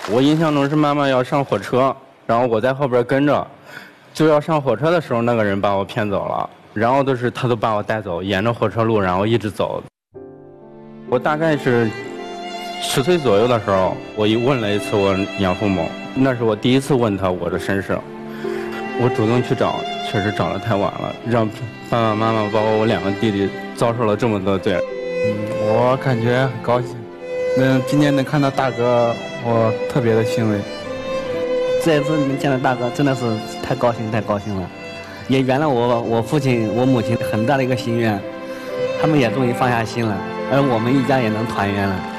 我印象中是妈妈要上火车，然后我在后边跟着，就要上火车的时候，那个人把我骗走了，然后他都把我带走，沿着火车路，然后一直走。我大概是10岁左右的时候，我问了一次我养父母，那是我第一次问他我的身世。我主动去找，确实找得太晚了，让爸爸妈妈包括我2个弟弟遭受了这么多罪。 我感觉很高兴，今天能看到大哥，我特别的欣慰。 这一次能见到大哥，真的是太高兴了，也圆了我父亲我母亲很大的一个心愿，他们也终于放下心了，而我们一家也能团圆了。